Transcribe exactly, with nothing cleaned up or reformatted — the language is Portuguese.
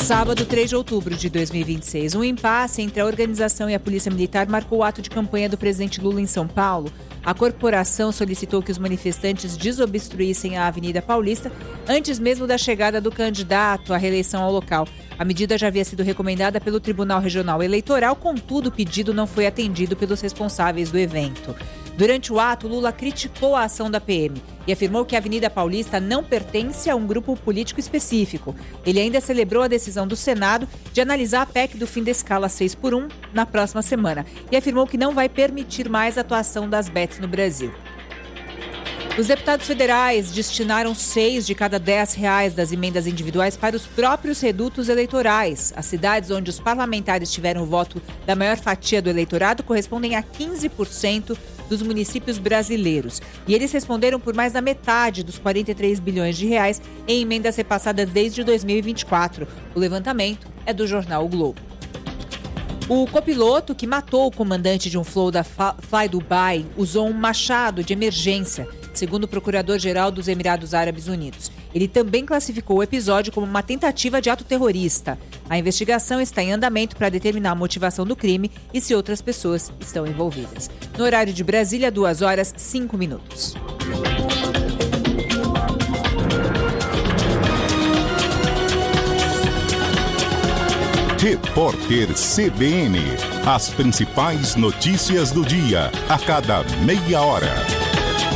Sábado, três de outubro de dois mil e vinte e seis, um impasse entre a organização e a Polícia Militar marcou o ato de campanha do presidente Lula em São Paulo. A corporação solicitou que os manifestantes desobstruíssem a Avenida Paulista antes mesmo da chegada do candidato à reeleição ao local. A medida já havia sido recomendada pelo Tribunal Regional Eleitoral, contudo, o pedido não foi atendido pelos responsáveis do evento. Durante o ato, Lula criticou a ação da P M e afirmou que a Avenida Paulista não pertence a um grupo político específico. Ele ainda celebrou a decisão do Senado de analisar a P E C do fim da escala seis por um na próxima semana e afirmou que não vai permitir mais a atuação das bets no Brasil. Os deputados federais destinaram seis de cada dez reais das emendas individuais para os próprios redutos eleitorais. As cidades onde os parlamentares tiveram o voto da maior fatia do eleitorado correspondem a quinze por cento dos municípios brasileiros. E eles responderam por mais da metade dos quarenta e três bilhões de reais em emendas repassadas desde dois mil e vinte e quatro. O levantamento é do jornal O Globo. O copiloto que matou o comandante de um voo da Fly Dubai usou um machado de emergência, segundo o procurador-geral dos Emirados Árabes Unidos. Ele também classificou o episódio como uma tentativa de ato terrorista. A investigação está em andamento para determinar a motivação do crime e se outras pessoas estão envolvidas. No horário de Brasília, duas horas e cinco minutos. Repórter C B N. As principais notícias do dia, a cada meia hora.